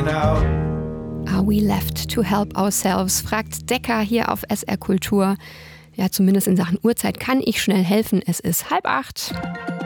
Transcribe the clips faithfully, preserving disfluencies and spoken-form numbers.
looking out. Are we left to help ourselves? Fragt Decker hier auf S R Kultur. Ja, zumindest in Sachen Uhrzeit kann ich schnell helfen. Es ist halb acht.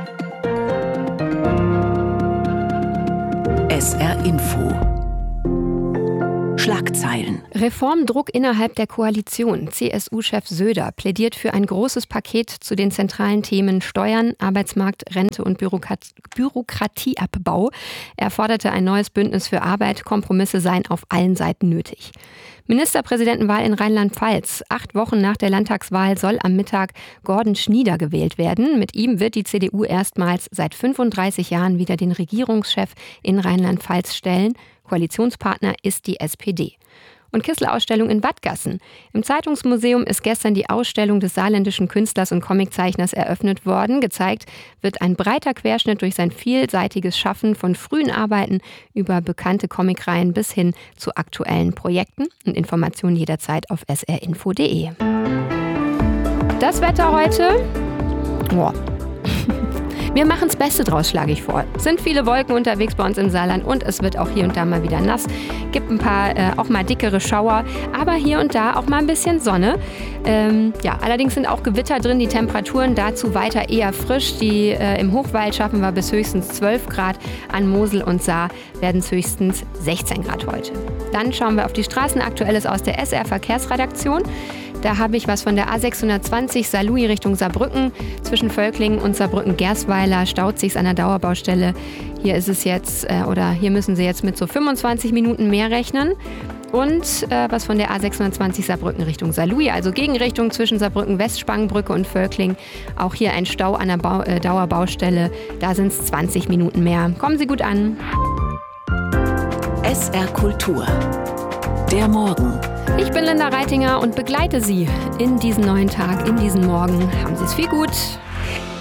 S R Info. Schlagzeilen. Reformdruck innerhalb der Koalition. C S U-Chef Söder plädiert für ein großes Paket zu den zentralen Themen Steuern, Arbeitsmarkt, Rente und Bürokrat- Bürokratieabbau. Er forderte ein neues Bündnis für Arbeit. Kompromisse seien auf allen Seiten nötig. Ministerpräsidentenwahl in Rheinland-Pfalz. Acht Wochen nach der Landtagswahl soll am Mittag Gordon Schnieder gewählt werden. Mit ihm wird die C D U erstmals seit fünfunddreißig Jahren wieder den Regierungschef in Rheinland-Pfalz stellen. Koalitionspartner ist die S P D. Und Kissel-Ausstellung in Wattgassen. Im Zeitungsmuseum ist gestern die Ausstellung des saarländischen Künstlers und Comiczeichners eröffnet worden. Gezeigt wird ein breiter Querschnitt durch sein vielseitiges Schaffen von frühen Arbeiten über bekannte Comicreihen bis hin zu aktuellen Projekten. Und Informationen jederzeit auf s r info punkt d e. Das Wetter heute? Boah. Wir machen das Beste draus, schlage ich vor. Es sind viele Wolken unterwegs bei uns im Saarland und es wird auch hier und da mal wieder nass. Gibt ein paar, äh, auch mal dickere Schauer, aber hier und da auch mal ein bisschen Sonne. Ähm, ja, allerdings sind auch Gewitter drin, die Temperaturen dazu weiter eher frisch. Die äh, im Hochwald schaffen wir bis höchstens zwölf Grad. An Mosel und Saar werden es höchstens sechzehn Grad heute. Dann schauen wir auf die Straßen. Aktuelles aus der S R-Verkehrsredaktion. Da habe ich was von der A sechshundertzwanzig Saarlouis Richtung Saarbrücken. Zwischen Völklingen und Saarbrücken-Gersweiler staut sich's an der Dauerbaustelle. Hier ist es jetzt, äh, oder hier müssen Sie jetzt mit so fünfundzwanzig Minuten mehr rechnen. Und äh, was von der A sechshundertzwanzig Saarbrücken Richtung Saarlouis, also Gegenrichtung zwischen Saarbrücken-Westspangenbrücke und Völkling. Auch hier ein Stau an der Bau- äh, Dauerbaustelle. Da sind es zwanzig Minuten mehr. Kommen Sie gut an. S R Kultur. Der Morgen. Ich bin Linda Reitinger und begleite Sie in diesen neuen Tag, in diesen Morgen. Haben Sie es viel gut.